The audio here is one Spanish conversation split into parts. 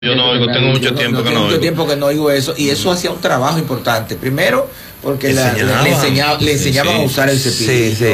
Yo no oigo, tengo mucho tiempo que no oigo. Mucho tiempo que no oigo eso, y eso hacía un trabajo importante. Primero, porque le enseñaban a usar el cepillo.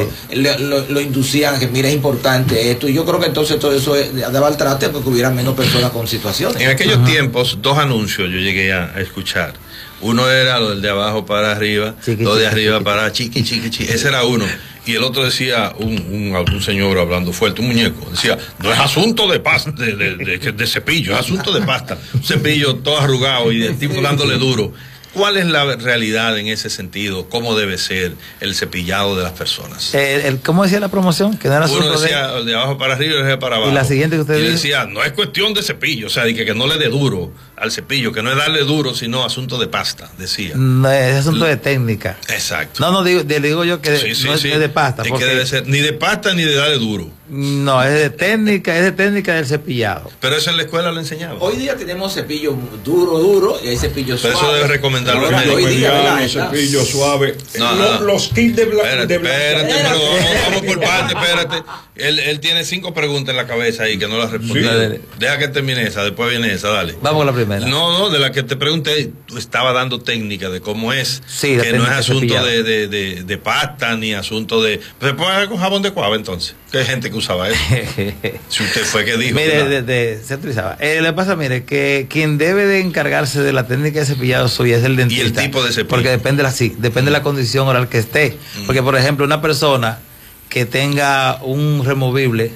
Lo inducían a que, mira, es importante esto. Y yo creo que entonces todo eso daba al traste porque hubiera menos personas con situaciones. En aquellos tiempos, dos anuncios yo llegué a escuchar. Uno era lo del de abajo para arriba, lo de arriba para chiqui. Ese era uno. Y el otro decía, algún señor hablando fuerte, un muñeco, decía, no es asunto de pasta, de cepillo, es asunto de pasta. Un cepillo todo arrugado y el tipo dándole duro. ¿Cuál es la realidad en ese sentido? ¿Cómo debe ser el cepillado de las personas? ¿Cómo decía la promoción? Que no era uno decía de abajo para arriba y de para abajo. Y la siguiente que usted decía, no es cuestión de cepillo, o sea, de que no le dé duro al cepillo, que no es darle duro, sino asunto de pasta, decía. No, es asunto de técnica. Exacto. No, digo yo que no es de pasta. Es que debe ser ni de pasta ni de darle duro. No, es de técnica del cepillado. Pero eso en la escuela lo enseñaba. Hoy día tenemos cepillos duro y hay cepillos suaves. Pero eso debe recomendarlo al médico. Hoy día los cepillos suaves. Los kits de blanco. Espérate, pero vamos por parte, espérate. Él tiene 5 preguntas en la cabeza ahí que no las respondió. Sí. Deja que termine esa, después viene esa, dale. Vamos a la primera. No, de la que te pregunté, tú estaba dando técnica de cómo es. Sí, que no es asunto de pasta ni asunto de. ¿Se puede hacer con jabón de cuava entonces? Que hay gente que usaba eso. Si usted fue que dijo. Mire, se utilizaba. Le pasa, mire, que quien debe de encargarse de la técnica de cepillado suya es el dentista. Y el tipo de cepillo. Porque depende de la condición oral que esté. Porque, por ejemplo, una persona que tenga un removible,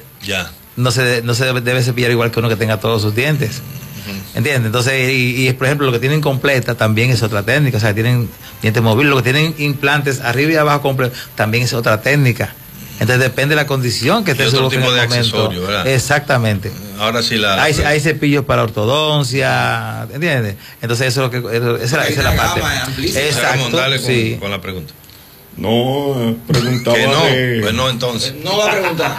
no se debe cepillar igual que uno que tenga todos sus dientes. ¿Entiendes? Entonces, y por ejemplo, lo que tienen completa también es otra técnica. O sea, tienen dientes móviles, lo que tienen implantes arriba y abajo completo también es otra técnica. Entonces depende de la condición que esté otro tipo de accesorio, ¿verdad? Exactamente. Ahora sí hay cepillos para ortodoncia, ¿entiendes? Entonces eso es lo que esa es la parte. Exacto. Con la pregunta. No, preguntaba que no, pues no entonces. No va a preguntar.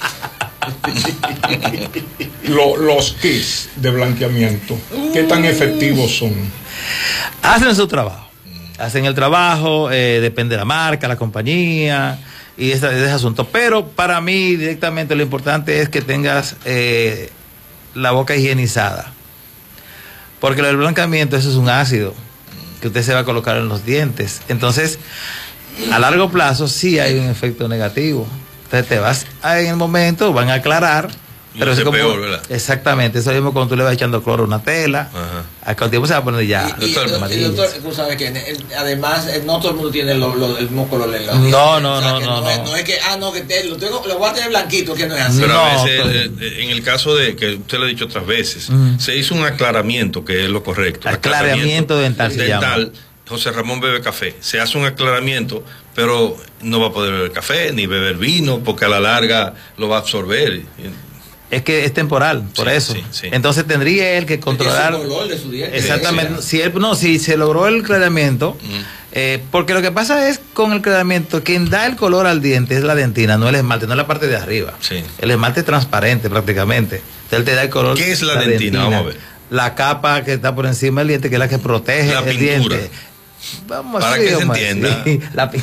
Los kits de blanqueamiento, ¿qué tan efectivos son? Hacen su trabajo. Hacen el trabajo, depende de la marca, la compañía y ese asunto. Pero para mí directamente lo importante es que tengas la boca higienizada. Porque el blanqueamiento, eso es un ácido que usted se va a colocar en los dientes. Entonces, a largo plazo sí hay un efecto negativo. Entonces te vas en el momento, van a aclarar. Pero es como, peor, ¿verdad? Exactamente, eso mismo cuando tú le vas echando cloro a una tela, al tiempo se va a poner ya. Doctor, tú sabes que además no todo el mundo tiene el mismo color en la No. No es que, lo voy a tener blanquito, que no es así. Pero a veces, en el caso de, que usted lo ha dicho otras veces, se hizo un aclaramiento, que es lo correcto. Aclaramiento dental se llama. José Ramón bebe café, se hace un aclaramiento, pero no va a poder beber café, ni beber vino, porque a la larga lo va a absorber. Es que es temporal, por eso. Sí. Entonces tendría él que controlar. Es el color de su diente. Exactamente. Si se logró el clareamiento, porque lo que pasa es con el clareamiento, quien da el color al diente es la dentina, no el esmalte, no es la parte de arriba. Sí. El esmalte es transparente prácticamente. Entonces él te da el color. ¿Qué es la dentina? Vamos a ver. La capa que está por encima del diente, que es la que protege la el pintura. diente. Vamos para que se entienda. Sí,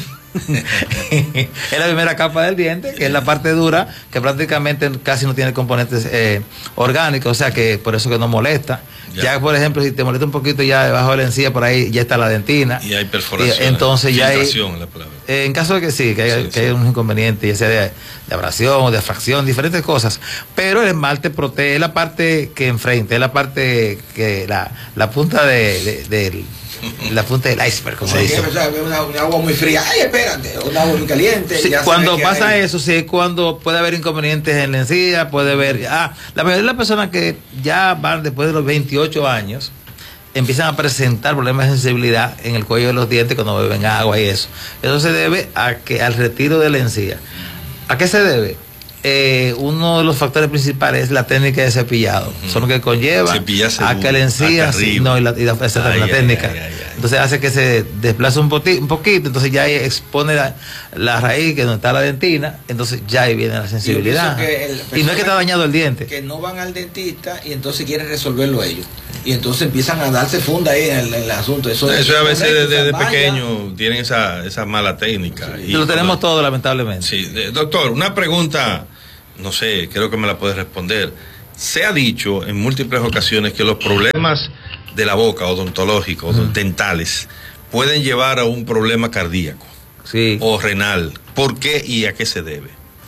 es la primera capa del diente, que es la parte dura, que prácticamente casi no tiene componentes orgánicos, o sea que por eso que no molesta. Ya, por ejemplo, si te molesta un poquito ya debajo de la encía, por ahí ya está la dentina. Y hay perforación. Entonces ya hay, la palabra. en caso de que sí, que haya un inconveniente, ya sea de abrasión o de fracción, diferentes cosas. Pero el esmalte protege la parte que enfrente, es la parte que la punta del la punta del iceberg, como dice. Una agua muy fría, ay, espérate, un agua muy caliente. Sí, cuando pasa eso, sí, cuando puede haber inconvenientes en la encía, puede haber. La mayoría de las personas que ya van después de los 28 años empiezan a presentar problemas de sensibilidad en el cuello de los dientes cuando beben agua y eso. Eso se debe al retiro de la encía. ¿A qué se debe? Uno de los factores principales es la técnica de cepillado. Son los que conllevan a que la encía la técnica. Entonces hace que se desplace un poquito, entonces ya ahí expone la raíz que donde está la dentina, entonces ya ahí viene la sensibilidad. Y no es que está dañado el diente. Que no van al dentista y entonces quieren resolverlo ellos. Y entonces empiezan a darse funda ahí en el asunto. Eso a veces desde pequeño tienen esa mala técnica. Y lo tenemos todo, lamentablemente. Sí, doctor, una pregunta, no sé, creo que me la puede responder. Se ha dicho en múltiples ocasiones que los problemas de la boca, odontológicos, dentales, pueden llevar a un problema cardíaco o renal. ¿Por qué y a qué se debe?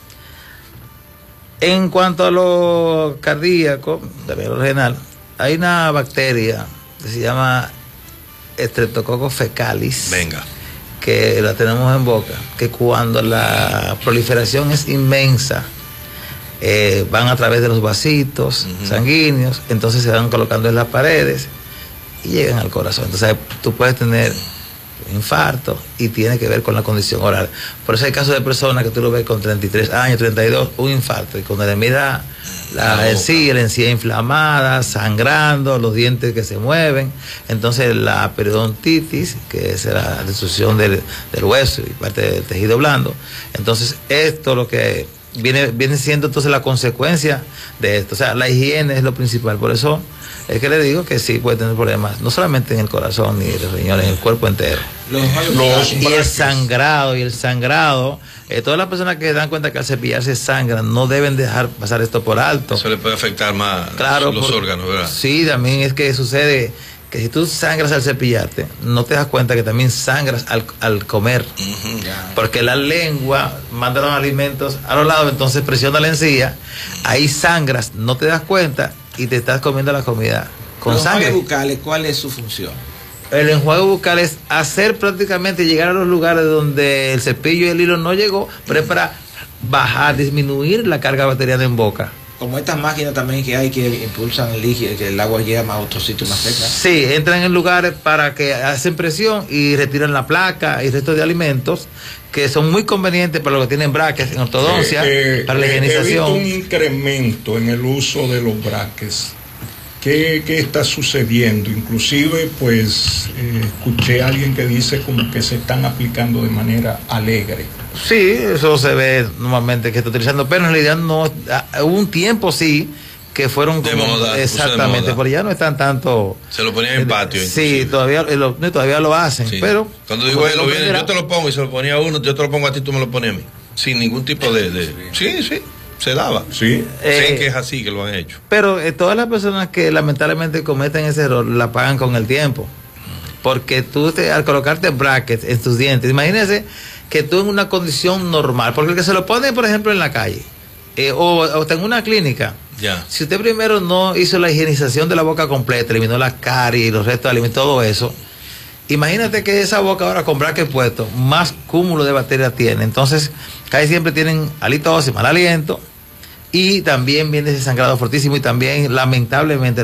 En cuanto a lo cardíaco, de lo renal, hay una bacteria que se llama Streptococcus fecalis. Venga. Que la tenemos en boca, que cuando la proliferación es inmensa, van a través de los vasitos sanguíneos, entonces se van colocando en las paredes y llegan al corazón. Entonces tú puedes tener un infarto y tiene que ver con la condición oral. Por eso hay casos de personas que tú lo ves con 33 años, 32, un infarto, y cuando le mira la encía inflamada, sangrando, los dientes que se mueven, entonces la periodontitis, que es la destrucción del hueso y parte del tejido blando, entonces esto lo que viene siendo entonces la consecuencia de esto. O sea, la higiene es lo principal. Por eso es que le digo que sí puede tener problemas, no solamente en el corazón ni en los riñones, en el cuerpo entero. Y el sangrado, todas las personas que dan cuenta que al cepillarse sangran no deben dejar pasar esto por alto. Eso le puede afectar más los órganos, ¿verdad? Sí, también es que sucede que si tú sangras al cepillarte, no te das cuenta que también sangras al comer, porque la lengua manda los alimentos a los lados, entonces presiona la encía, ahí sangras, no te das cuenta y te estás comiendo la comida con sangre. Los bucales, ¿cuál es su función? El enjuague bucal es hacer prácticamente llegar a los lugares donde el cepillo y el hilo no llegó, pero es para bajar, disminuir la carga bacteriana en boca. Como estas máquinas también que hay que impulsan el líquido, que el agua llega a otro sitio más seca. Sí, entran en lugares para que hacen presión y retiran la placa y restos de alimentos que son muy convenientes para los que tienen brackets en ortodoncia, para la higienización. He visto un incremento en el uso de los brackets. ¿Qué está sucediendo? Inclusive, pues, escuché a alguien que dice como que se están aplicando de manera alegre. Sí, eso se ve normalmente que está utilizando, pero en realidad no, hubo un tiempo sí que fueron de como, moda, exactamente, pero ya no están tanto. Se lo ponían en patio. Sí, todavía lo hacen, sí. Pero cuando digo él, yo te lo pongo y se lo ponía a uno, yo te lo pongo a ti, tú me lo pones a mí, sin ningún tipo de... Sí. Se daba. Sí. Sé que es así que lo han hecho. Pero todas las personas que lamentablemente cometen ese error la pagan con el tiempo. Porque tú al colocarte brackets en tus dientes, imagínese que tú en una condición normal, porque el que se lo pone, por ejemplo, en la calle, o en una clínica, si usted primero no hizo la higienización de la boca completa, eliminó la caries, los restos de alimentos, todo eso, imagínate que esa boca ahora con brackets puestos, más cúmulo de bacterias tiene. Entonces, casi siempre tienen halitosis, mal aliento, y también viene ese sangrado fortísimo, y también lamentablemente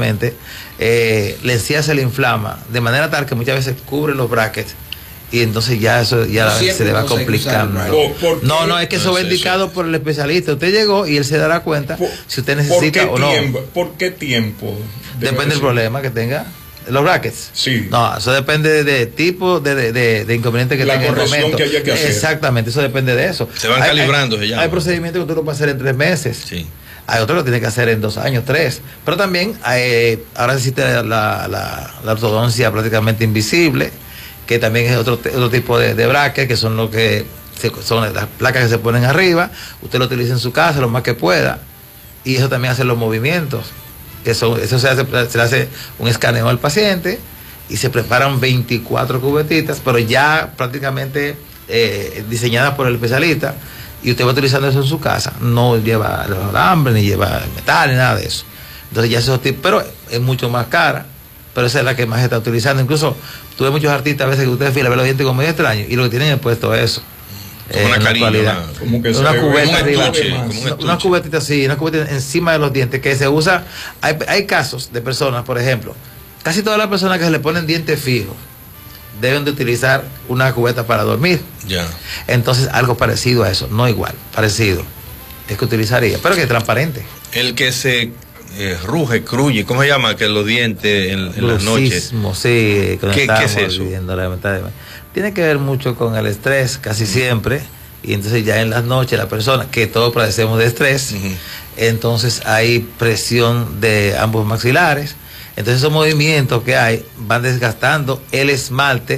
la encía se le inflama de manera tal que muchas veces cubre los brackets y entonces ya eso se le va complicando. No, es que eso va indicado por el especialista. Usted llegó y él se dará cuenta si usted necesita o no. ¿Por qué tiempo? Depende del problema que tenga. Los brackets. Sí. No, eso depende de tipo de inconveniente que tenga en el momento. Que haya que hacer. Exactamente, eso depende de eso. Se van calibrando. Hay procedimientos que tú lo puedes hacer en 3 meses. Sí. Hay otros que lo tienes que hacer en 2 años, 3. Pero también ahora existe la ortodoncia prácticamente invisible, que también es otro tipo de brackets, que son lo que son las placas que se ponen arriba. Usted lo utiliza en su casa lo más que pueda. Y eso también hace los movimientos. Eso se le hace un escaneo al paciente y se preparan 24 cubetitas, pero ya prácticamente diseñadas por el especialista, y usted va utilizando eso en su casa. No lleva alambre, ni lleva metal, ni nada de eso. Entonces ya esos tipos, pero es mucho más cara, pero esa es la que más se está utilizando. Incluso tuve muchos artistas a veces que usted fila, ve los dientes como medio extraño y lo que tienen es puesto eso. Como una carina, una cubeta arriba, una cubetita así, una cubetita encima de los dientes que se usa. Hay casos de personas, por ejemplo, casi todas las personas que se le ponen dientes fijos deben de utilizar una cubeta para dormir. Entonces algo parecido a eso, no igual, parecido es que utilizaría, pero que es transparente. El que se ruge, cruye, ¿cómo se llama? Que los dientes en las noches. Sí, ¿Qué es eso? Tiene que ver mucho con el estrés, casi siempre, y entonces ya en las noches la persona, que todos padecemos de estrés, entonces hay presión de ambos maxilares, entonces esos movimientos que hay van desgastando el esmalte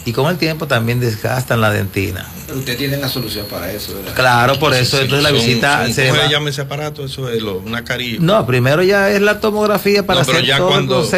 y con el tiempo también desgastan la dentina. Pero usted tiene la solución para eso, ¿verdad? Claro, por eso Sí, entonces la visita ¿cómo se se va. llama ese aparato? Eso es una carilla. No, primero ya es la tomografía para No, pero hacer ya todo el cuando proceso.